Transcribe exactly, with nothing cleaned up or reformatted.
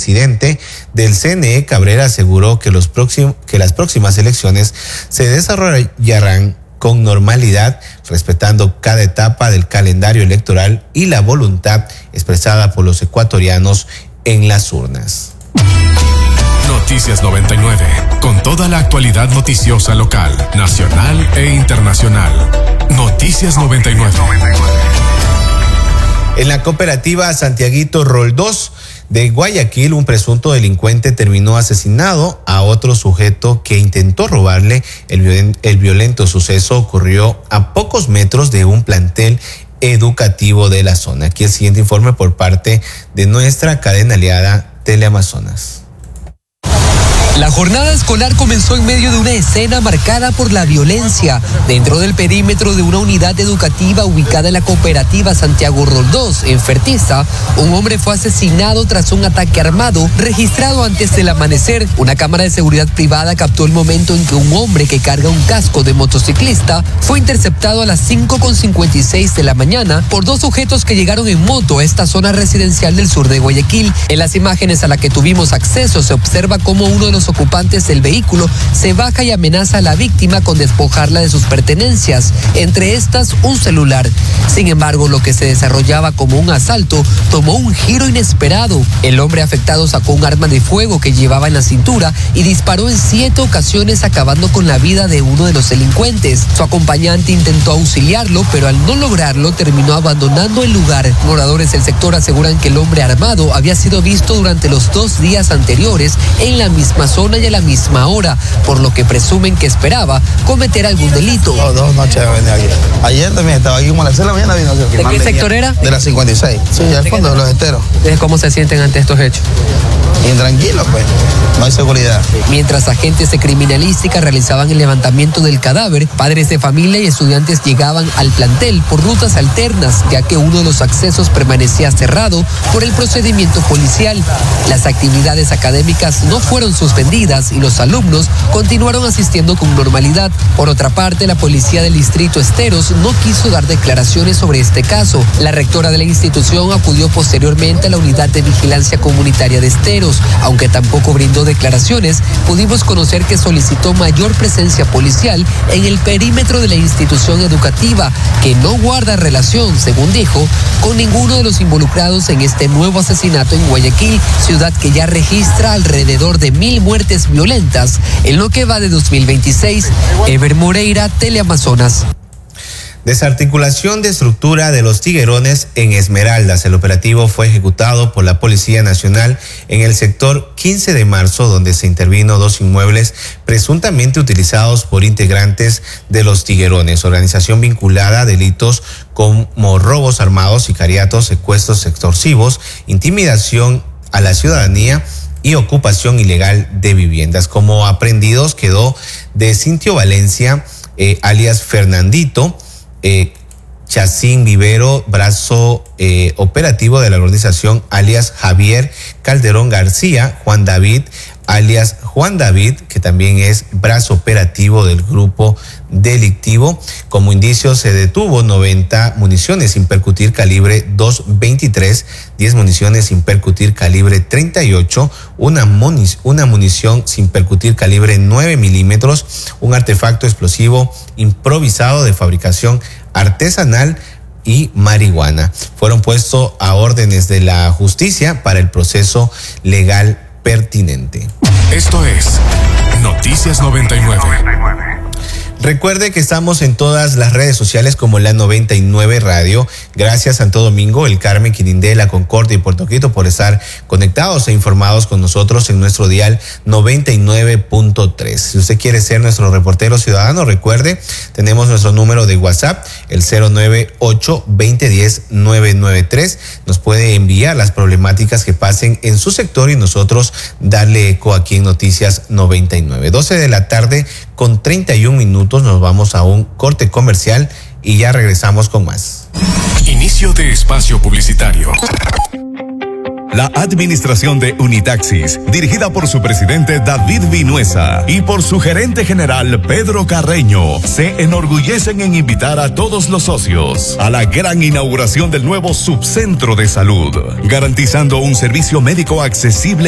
presidente del C N E, Cabrera, aseguró que, los próximos, que las próximas elecciones se desarrollarán con normalidad, respetando cada etapa del calendario electoral y la voluntad expresada por los ecuatorianos en las urnas. Noticias noventa y nueve, con toda la actualidad noticiosa local, nacional e internacional. Noticias noventa y nueve. En la cooperativa Santiaguito Roldós de Guayaquil, un presunto delincuente terminó asesinado a otro sujeto que intentó robarle. El, violen, el violento suceso ocurrió a pocos metros de un plantel educativo de la zona. Aquí el siguiente informe por parte de nuestra cadena aliada Teleamazonas. La jornada escolar comenzó en medio de una escena marcada por la violencia. Dentro del perímetro de una unidad educativa ubicada en la cooperativa Santiago Roldós, en Fertiza, un hombre fue asesinado tras un ataque armado registrado antes del amanecer. Una cámara de seguridad privada captó el momento en que un hombre que carga un casco de motociclista fue interceptado a las cinco con cincuenta y seis de la mañana por dos sujetos que llegaron en moto a esta zona residencial del sur de Guayaquil. En las imágenes a las que tuvimos acceso se observa cómo uno de los ocupantes del vehículo se baja y amenaza a la víctima con despojarla de sus pertenencias, entre estas un celular. Sin embargo, lo que se desarrollaba como un asalto tomó un giro inesperado. El hombre afectado sacó un arma de fuego que llevaba en la cintura y disparó en siete ocasiones, acabando con la vida de uno de los delincuentes. Su acompañante intentó auxiliarlo, pero al no lograrlo terminó abandonando el lugar. Moradores del sector aseguran que el hombre armado había sido visto durante los dos días anteriores en la misma zona y a la misma hora, por lo que presumen que esperaba cometer algún delito. No, dos noches venía aquí. Ayer también estaba aquí como a las seis de la mañana. Vino, ¿De qué sector era? De la cincuenta y seis. Sí, al fondo de los esteros. ¿Cómo se sienten ante estos hechos? Intranquilos, pues. No hay seguridad. Mientras agentes de criminalística realizaban el levantamiento del cadáver, padres de familia y estudiantes llegaban al plantel por rutas alternas, ya que uno de los accesos permanecía cerrado por el procedimiento policial. Las actividades académicas no fueron suspendidas y los alumnos continuaron asistiendo con normalidad. Por otra parte, la policía del distrito Esteros no quiso dar declaraciones sobre este caso. La rectora de la institución acudió posteriormente a la unidad de vigilancia comunitaria de Esteros. Aunque tampoco brindó declaraciones, pudimos conocer que solicitó mayor presencia policial en el perímetro de la institución educativa, que no guarda relación, según dijo, con ninguno de los involucrados en este nuevo asesinato en Guayaquil, ciudad que ya registra alrededor de mil muertes violentas en lo que va de dos mil veintiséis. Ever Moreira, Teleamazonas. Desarticulación de estructura de los tiguerones en Esmeraldas. El operativo fue ejecutado por la Policía Nacional en el sector quince de marzo, donde se intervino dos inmuebles presuntamente utilizados por integrantes de los tiguerones, organización vinculada a delitos como robos armados, sicariatos, secuestros extorsivos, intimidación a la ciudadanía y ocupación ilegal de viviendas. Como aprendidos quedó de Cintio Valencia, eh, alias Fernandito, Eh, Chacín Vivero, brazo eh, operativo de la organización, alias Javier Calderón García, Juan David, alias Juan David, que también es brazo operativo del grupo delictivo. Como indicio se detuvo noventa municiones sin percutir calibre dos veintitrés, diez municiones sin percutir calibre treinta y ocho, una, munic una munición sin percutir calibre nueve milímetros, un artefacto explosivo improvisado de fabricación artesanal y marihuana. Fueron puestos a órdenes de la justicia para el proceso legal pertinente. Esto es Noticias noventa y nueve. Recuerde que estamos en todas las redes sociales como la noventa y nueve Radio. Gracias Santo Domingo, El Carmen, Quirindé, La Concordia y Puerto Quito por estar conectados e informados con nosotros en nuestro dial noventa y nueve punto tres. Si usted quiere ser nuestro reportero ciudadano, recuerde, tenemos nuestro número de WhatsApp, el cero nueve ocho, veinte diez, nueve nueve tres. Nos puede enviar las problemáticas que pasen en su sector y nosotros darle eco aquí en Noticias noventa y nueve. doce de la tarde con treinta y un minutos. Nos vamos a un corte comercial y ya regresamos con más. Inicio de espacio publicitario. La administración de Unitaxis, dirigida por su presidente David Vinuesa y por su gerente general Pedro Carreño, se enorgullecen en invitar a todos los socios a la gran inauguración del nuevo subcentro de salud, garantizando un servicio médico accesible